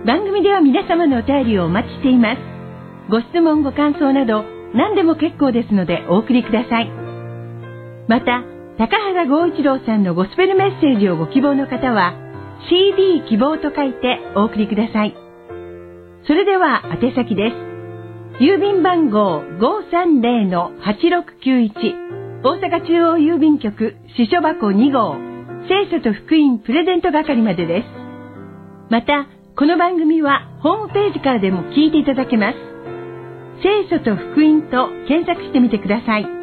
番組では皆様のお便りをお待ちしています。ご質問ご感想など何でも結構ですのでお送りください。また高原剛一郎さんのゴスペルメッセージをご希望の方は CD 希望と書いてお送りください。それでは宛先です。郵便番号 530-8691 大阪中央郵便局支所箱2号聖書と福音プレゼント係までです。またこの番組はホームページからでも聞いていただけます。聖書と福音と検索してみてください。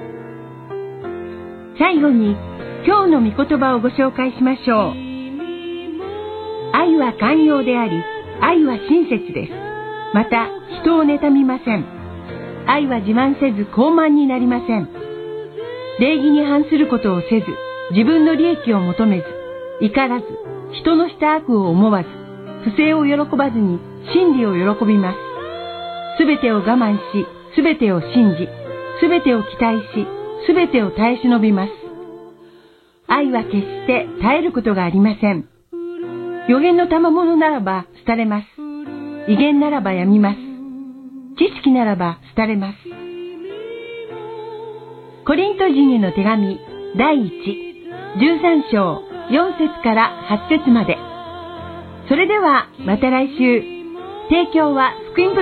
最後に今日の御言葉をご紹介しましょう。愛は寛容であり、愛は親切です。また人を妬みません。愛は自慢せず傲慢になりません。礼儀に反することをせず、自分の利益を求めず、怒らず、人のした悪を思わず、不正を喜ばずに真理を喜びます。すべてを我慢し、すべてを信じ、すべてを期待し、すべてを耐え忍びます。愛は決して絶えることがありません。預言の賜物ならば廃れます。威厳ならばやみます。知識ならば廃れます。コリント人への手紙第1、13章4節から8節まで。それではまた来週。提供は福音